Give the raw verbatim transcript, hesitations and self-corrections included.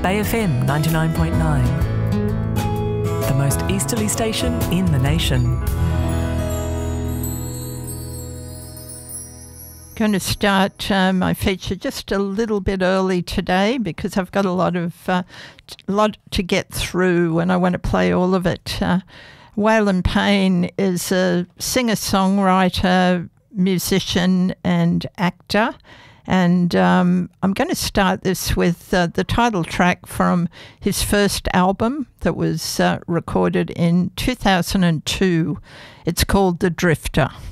A F M ninety-nine point nine, the most easterly station in the nation. Going to start uh, my feature just a little bit early today because I've got a lot of uh, t- lot to get through and I want to play all of it. Uh, Waylon Payne is a singer-songwriter, musician and actor. And um, I'm going to start this with uh, the title track from his first album that was uh, recorded in two thousand two. It's called The Drifter.